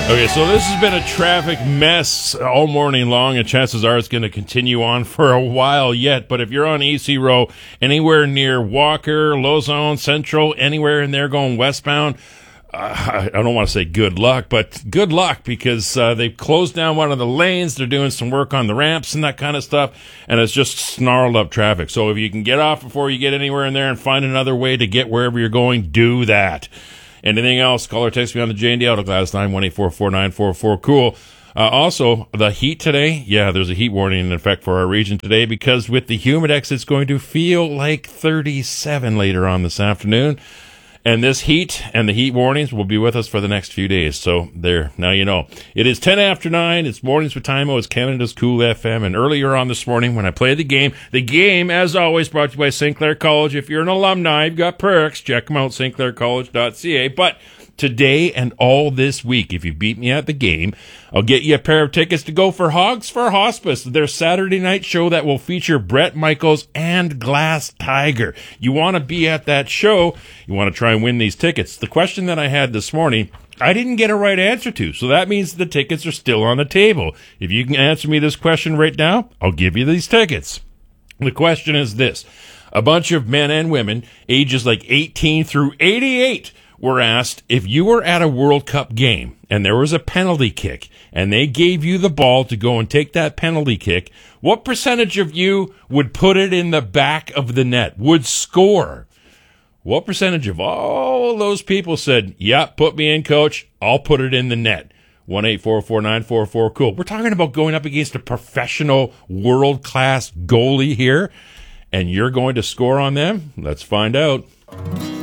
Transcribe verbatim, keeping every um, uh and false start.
Okay, so this has been a traffic mess all morning long, and chances are it's going to continue on for a while yet. But if you're on E C Row, anywhere near Walker, Lozone, Central, anywhere in there going westbound, uh, I don't want to say good luck, but good luck because uh, they've closed down one of the lanes. They're doing some work on the ramps and that kind of stuff, and it's just snarled up traffic. So if you can get off before you get anywhere in there and find another way to get wherever you're going, do that. Anything else, call or text me on the J and D Auto Glass, nine one eight, four four nine, four four cool. Uh, also, the heat today, yeah, there's a heat warning in effect for our region today because with the Humidex, it's going to feel like thirty-seven later on this afternoon. And this heat and the heat warnings will be with us for the next few days. So there, now you know. It is ten after nine. It's Mornings with Timo. It's Canada's Cool F M. And earlier on this morning when I played the game, the game, as always, brought to you by Saint Clair College. If you're an alumni, you've got perks. Check them out, s t clair college dot c a. But today and all this week, if you beat me at the game, I'll get you a pair of tickets to go for Hogs for Hospice, their Saturday night show that will feature Bret Michaels and Glass Tiger. You want to be at that show. You want to try and win these tickets. The question that I had this morning, I didn't get a right answer to, so that means the tickets are still on the table. If you can answer me this question right now, I'll give you these tickets. The question is this. A bunch of men and women, ages like eighteen through eighty-eight, were asked if you were at a World Cup game and there was a penalty kick and they gave you the ball to go and take that penalty kick, what percentage of you would put it in the back of the net, would score? What percentage of all those people said, yeah, put me in, coach, I'll put it in the net? one eight four four nine four four cool. We're talking about going up against a professional world-class goalie here, and you're going to score on them? Let's find out.